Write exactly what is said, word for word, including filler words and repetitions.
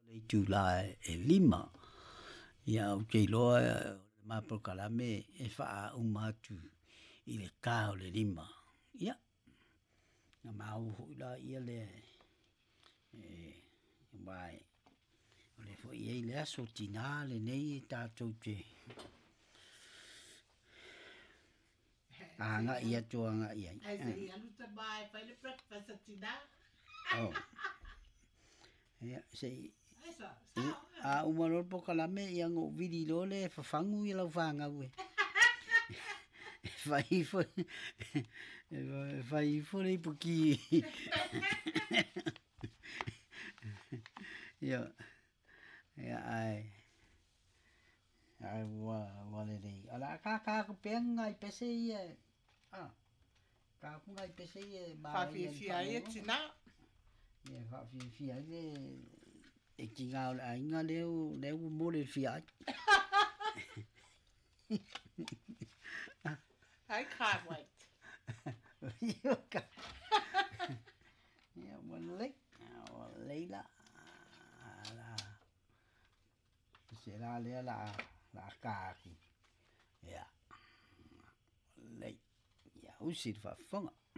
July e lima ia o ke loa ma prokalame e faa umatu i le kao le lima ia na mau la ia le e vai o le fo ia le aso tina le nei tātou te anga ia to anga ia ai se ia luta mai fai le breakfast tina oh ia sei a umaro po kalame ia ngo vidi lole fa fangu ia la fanga we fai fo fai fo le poki ia ia ai ai wa wa le dei ala ka ka ko penga i pese ia ah ka ku ngai pese ia ba fi fi ai tina ia fa fi fi ai le e ki ngā o inga leo, leo mōre whia. I can't wait. You can't. Yeah, one leg. One leila. La. Se la lea la, la kāku. Yeah. Leg. Yeah, usit fa whanga.